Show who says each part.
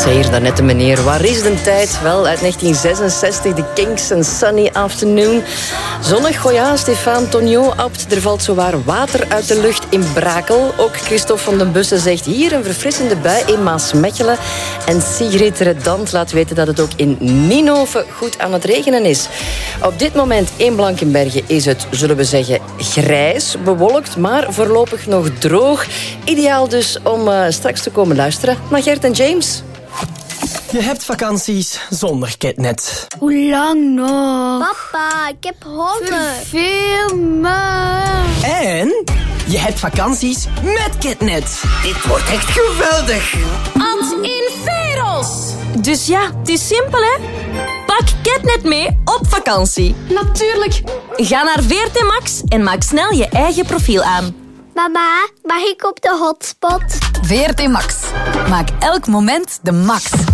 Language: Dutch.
Speaker 1: Zei hier daarnet de meneer, waar is de tijd? Wel, uit 1966, de Kinks en Sunny Afternoon. Zonnig, oh ja, Stefan Tonio apt. Er valt zowaar water uit de lucht in Brakel. Ook Christophe van den Bussen zegt hier een verfrissende bui in Maasmechelen. En Sigrid Redant laat weten dat het ook in Ninove goed aan het regenen is. Op dit moment in Blankenberge is het, zullen we zeggen, grijs, bewolkt, maar voorlopig nog droog. Ideaal dus om straks te komen luisteren naar Gert en James.
Speaker 2: Je hebt vakanties zonder Ketnet.
Speaker 3: Hoe lang nog?
Speaker 4: Papa, ik heb honger.
Speaker 3: Veel maar.
Speaker 2: En je hebt vakanties met Ketnet. Dit wordt echt geweldig.
Speaker 5: Ad Inferos. Dus ja, het is simpel, hè? Pak Ketnet mee op vakantie.
Speaker 3: Natuurlijk.
Speaker 5: Ga naar VRT Max en maak snel je eigen profiel aan.
Speaker 4: Mama, mag ik op de hotspot?
Speaker 6: VRT Max. Maak elk moment de max.